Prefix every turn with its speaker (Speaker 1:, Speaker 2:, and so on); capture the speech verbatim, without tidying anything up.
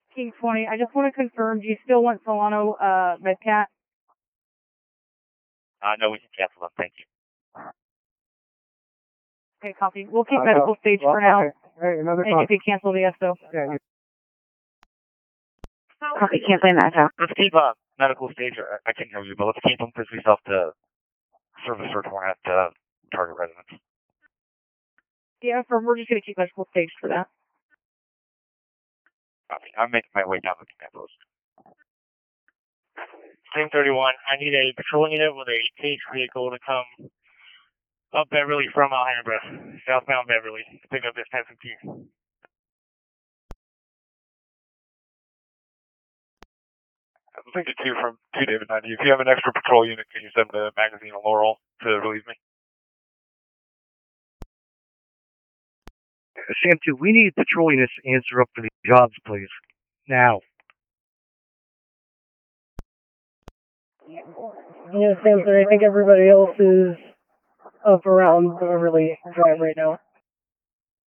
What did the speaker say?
Speaker 1: King twenty, I just want to confirm, do you still want Solano, uh, Medcat?
Speaker 2: Uh, no, we can cancel them, thank you.
Speaker 1: Okay, copy. We'll keep
Speaker 3: Uh,
Speaker 1: medical
Speaker 3: no.
Speaker 1: stage
Speaker 3: Well,
Speaker 1: for now.
Speaker 3: okay. Hey, another
Speaker 1: And
Speaker 3: call.
Speaker 1: you can cancel the S O.
Speaker 3: Yeah,
Speaker 4: Copy, canceling that, so.
Speaker 2: Let's keep, uh, medical stage, I, I can't hear you, but let's keep them because we still have to serve a search warrant at, uh, target residence.
Speaker 1: Yeah, for, we're just going to keep medical stage for that.
Speaker 2: Copy. I'm making my way down the command post. Same thirty-one, I need a patrol unit with a cage vehicle to come up Beverly from Alhambra, southbound Beverly, to pick up this Tyson P. I'll take the two from two David ninety. If you have an extra patrol unit, can you send the magazine of Laurel to relieve me?
Speaker 3: Sam two, we need patrol units to answer up for the jobs, please. Now.
Speaker 1: Yeah, Sam three, I think everybody else is up around Beverly Drive right now.